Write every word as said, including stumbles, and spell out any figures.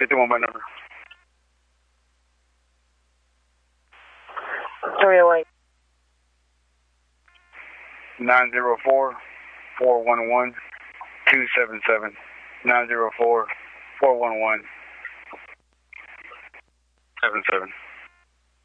fifty-one by number. three oh eight. nine zero four, four one one, two seven seven. nine zero four, four one one, seven seven.